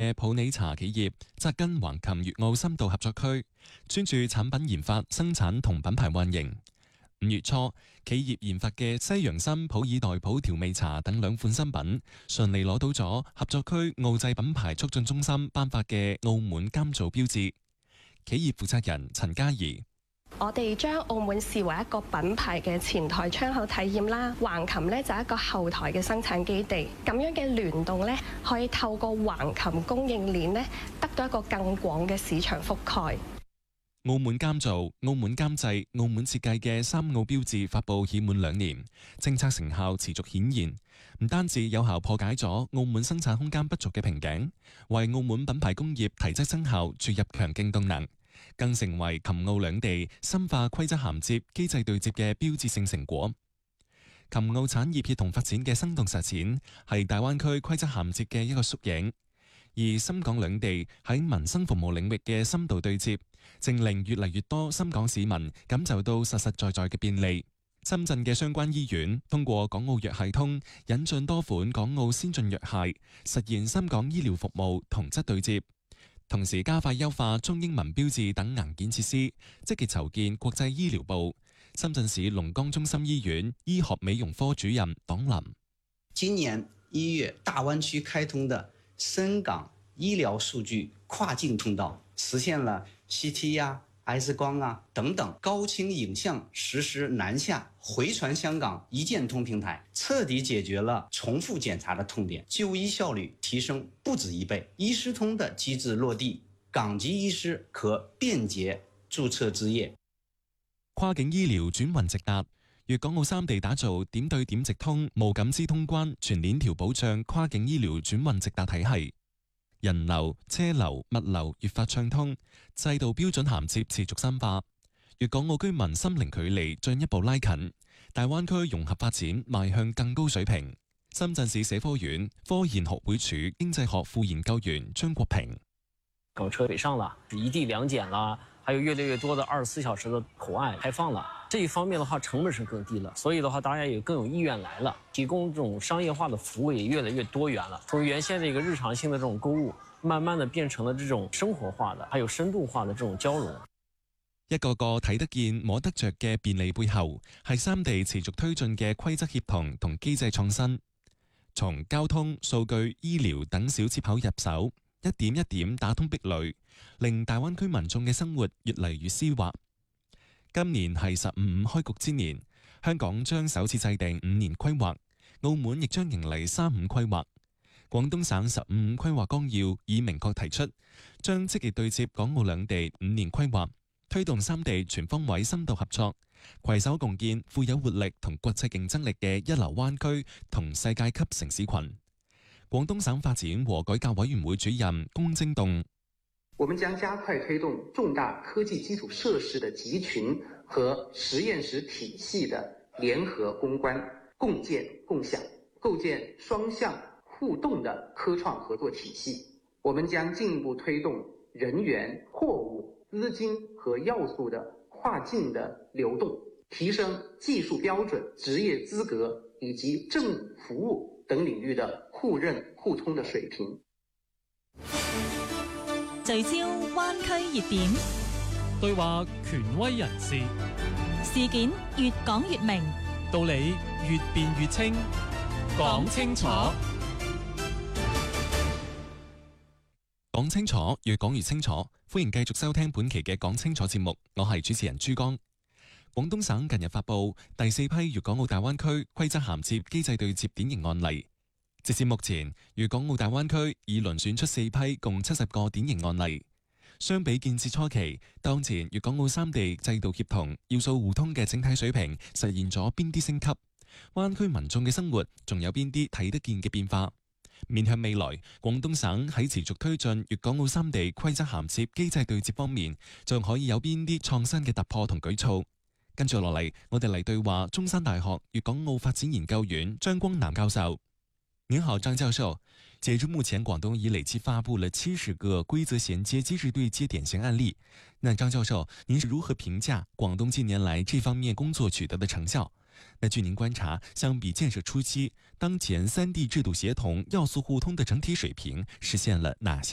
嘅普洱茶企業扎根橫琴粵澳深度合作區，專注產品研發、生產同品牌運營。5月初，企業研發嘅西洋參普洱代普調味茶等2款新品，順利攞到咗合作區澳製品牌促進中心頒發嘅澳門監造標誌。企業負責人陳嘉怡： 我哋將澳門視為一個品牌嘅前台窗口體驗啦，橫琴呢就係一個後台嘅生產基地，咁樣嘅聯動呢，可以透過橫琴供應鏈呢，得到一個更廣嘅市場覆蓋。 澳門監造、澳門監製、澳門設計嘅3澳標誌發佈已滿2年，政策成效持續顯現，唔單止有效破解咗澳門生產空間不足嘅瓶頸，為澳門品牌工業提質增效注入強勁動能，更成為琴澳兩地深化規則銜接、機制對接嘅標誌性成果。琴澳產業協同發展嘅生動實踐，係大灣區規則銜接嘅一個縮影。而深港兩地喺民生服務領域嘅深度對接，正令越嚟越多深港市民感受到實實在在嘅便利。深圳嘅相關醫院通過港澳藥系通引進多款港澳先進藥系，實現深港醫療服務同質對接。同時加快優化中英文標誌等硬件設施，積極籌建國際醫療部。深圳市龍崗中心醫院醫學美容科主任黨林： 今年1月，大灣區開通的深港醫療數據跨境通道，實現了 CT X 光等等高清影像實時南下回傳香港一鍵通平台，徹底解決了重複檢查的痛點，就醫效率提升不止1倍。醫師通的機制落地，港籍醫師可便捷註冊執業。 跨境醫療轉運直達，粵港澳3地打造點對點直通、無感知通關、全鏈條保障跨境醫療轉運直達體系，人流、車流、物流越發暢通，制度標準銜接持續深化，粵港澳居民心靈距離進一步拉近，大灣區融合發展邁向更高水平。深圳市社科院科研學會處經濟學副研究員張國平： 港車北上了，一地兩檢啦，還有越來越多的24小時的口岸開放了，這一方面的話成本是更低了，所以的話大家也更有意願來了，提供這種商業化的服務也越來越多元了。從原先這個日常性的這種購物，慢慢的變成了這種生活化的，還有深度化的這種交融。 一個個睇得見摸得着嘅便利背後，係3地持續推進嘅規則協同同機制創新。從交通、數據、醫療等小切口入手，一點一點打通壁壘，令大灣區民眾嘅生活越嚟越絲滑。今年係15開局之年，香港將首次制定5年規劃，澳門亦將迎嚟35規劃。廣東省15規劃綱要已明確提出，將積極對接港澳兩地5年規劃，推動3地全方位深度合作，攜手共建富有活力同國際競爭力嘅一流灣區同世界級城市群。廣東省發展和改革委員會主任龔精棟： 我們將加快推動重大科技基礎設施的集群和實驗室體系的聯合攻關，共建共享，構建雙向互動的科創合作體系。我們將進一步推動人員、貨物、資金和要素的跨境的流動，提升技術標準、職業資格以及政務服務等領域的互認互通的水平。 聚焦灣區熱點， 對話權威人士， 事件越講越明， 道理越辯越清，講清楚。 講清楚，越講越清楚。歡迎繼續收聽本期嘅講清楚節目，我係主持人朱剛。廣東省近日發布第4批粵港澳大灣區規則銜接機制對接典型案例。截至目前，粵港澳大灣區已遴選出4批共70個典型案例。相比建設初期，當前粵港澳3地制度協同、要素互通嘅整體水平實現咗邊啲升級？灣區民眾嘅生活仲有邊啲睇得見嘅變化？面向未來，廣東省喺持續推進粵港澳3地規則銜接機制對接方面，仲可以有邊啲創新嘅突破同舉措？跟住落嚟，我哋嚟對話中山大學粵港澳發展研究院張光南教授。您好，張教授。截至目前，廣東已累計發布了70個規則銜接機制對接典型案例。那張教授，您是如何評價廣東近年來這方面工作取得的成效？那據您觀察，相比建設初期，當前3地制度協同、要素互通的整體水平實現了哪些